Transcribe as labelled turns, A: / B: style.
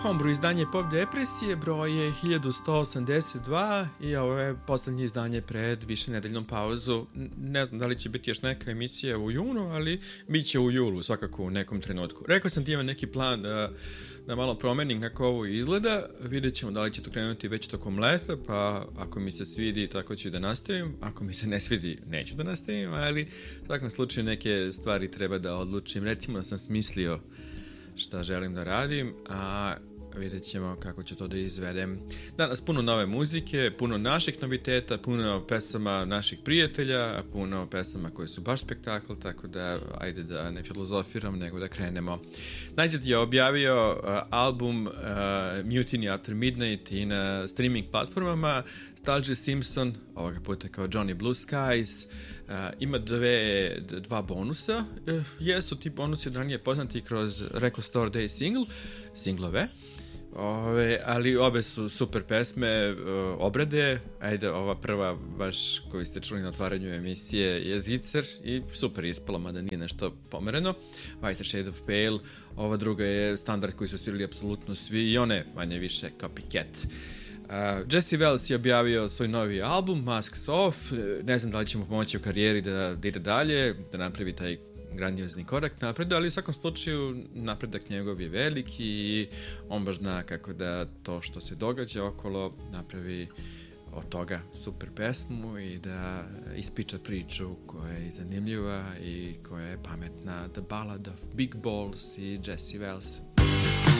A: Homebrew izdanje Pop depresije, broj je 1182 i ovo je poslednje izdanje pred višenedeljnom pauzu. Ne znam da li će biti još neka emisija u junu, ali bit će u julu, svakako u nekom trenutku. Rekao sam ti imam neki plan da malo promenim kako ovo izgleda, vidjet ćemo da li će to krenuti već tokom leta, pa ako mi se svidi tako ću da nastavim, ako mi se ne svidi neću da nastavim, ali u svakom slučaju neke stvari treba da odlučim. Recimo da sam smislio šta želim da radim, a vidjet ćemo kako ću to da izvedem. Danas puno nove muzike, puno naših noviteta, puno pesama naših prijatelja, puno pesama koje su baš spektakl, tako da ajde da ne filozofiram, nego da krenemo. Najzad je objavio album Mutiny After Midnight i na streaming platformama. Stalgie Simpson, ovoga puta kao Johnny Blue Skies, ima dva bonusa. Jesu ti bonusi ranije poznati kroz Record Store Day singlove, ali obe su super pesme, obrade. Ajde, ova prva baš koju ste čuli na otvaranju emisije je Zicer i super ispala, mada nije nešto pomereno. Whiter Shade of Pale, ova druga je standard koji su svirali apsolutno svi i one manje više copycat. Jesse Wells je objavio svoj novi album Masks Off, ne znam da li će mu pomoći u karijeri da ide dalje, da napravi taj grandiozni korak napred, ali u svakom slučaju napredak njegov je veliki i on baš zna kako da to što se događa okolo napravi od toga super pesmu i da ispriča priču koja je zanimljiva i koja je pametna. The Ballad of Big Balls i Jesse Wells.